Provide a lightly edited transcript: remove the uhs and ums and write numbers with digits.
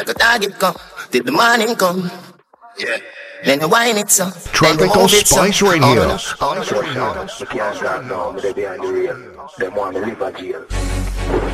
like a target come. Till the morning come. Yeah. Then you wine it so. Tropical Spice Radio. They can't start now, but they behind the rail. They want me to live a jail.